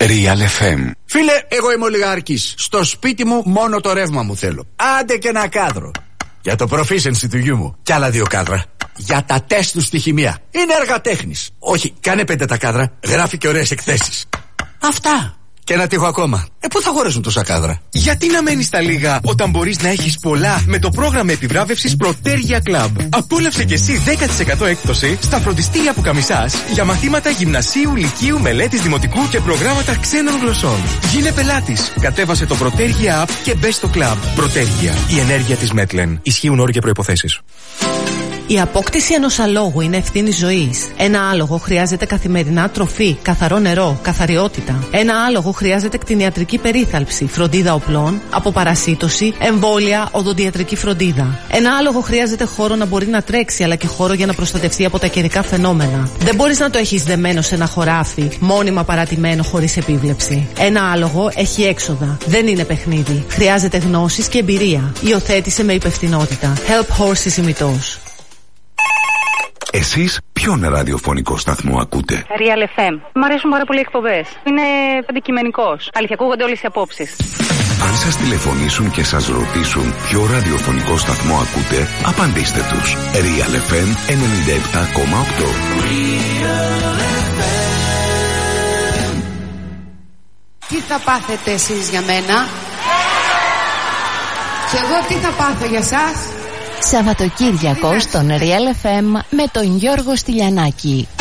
Real FM. Φίλε, εγώ είμαι ολιγάρχης. Στο σπίτι μου μόνο το ρεύμα μου θέλω. Άντε και ένα κάδρο. Για το proficiency του γιού μου. Κι άλλα 2 κάδρα. Για τα τεστ του στη χημεία. Είναι έργα τέχνης. Όχι, κάνε 5 τα κάδρα. Γράφει και ωραίες εκθέσεις. Αυτά. Και ένα τείχο ακόμα. Πού θα χωρέσουν τόσα κάδρα? Γιατί να μένεις στα λίγα όταν μπορείς να έχεις πολλά με το πρόγραμμα επιβράβευσης Protergia Club. Απόλαυσε κι εσύ 10% έκπτωση στα φροντιστήρια Πουκαμισάς για μαθήματα γυμνασίου, λυκείου, μελέτης δημοτικού και προγράμματα ξένων γλωσσών. Γίνε πελάτης. Κατέβασε το Protergia App και μπες στο club. Protergia. Η ενέργεια της Μέτλεν. Ισχύουν όροι και προϋποθέσεις. Η απόκτηση ενός αλόγου είναι ευθύνη ζωής. Ένα άλογο χρειάζεται καθημερινά τροφή, καθαρό νερό, καθαριότητα. Ένα άλογο χρειάζεται κτηνιατρική περίθαλψη, φροντίδα οπλών, αποπαρασίτωση, εμβόλια, οδοντιατρική φροντίδα. Ένα άλογο χρειάζεται χώρο να μπορεί να τρέξει, αλλά και χώρο για να προστατευτεί από τα καιρικά φαινόμενα. Δεν μπορείς να το έχεις δεμένο σε ένα χωράφι, μόνιμα παρατημένο χωρίς επίβλεψη. Ένα άλογο έχει έξοδα. Δεν είναι παιχνίδι. Χρειάζεται γνώσεις και εμπειρία. Υιοθέτησε με υπευθυνότητα. Help Horses ημιτός. Εσείς ποιον ραδιοφωνικό σταθμό ακούτε? Real FM. Μ' αρέσουν πάρα πολύ οι εκπομπές. Είναι αντικειμενικός. Αλήθεια, ακούγονται όλες οι απόψεις. Αν σας τηλεφωνήσουν και σας ρωτήσουν ποιο ραδιοφωνικό σταθμό ακούτε, απαντήστε τους. Real FM 97,8. Τι θα πάθετε εσείς για μένα? Και εγώ τι θα πάθω για σας? Σαββατοκύριακο στον Real FM με τον Γιώργο Στυλιανάκη.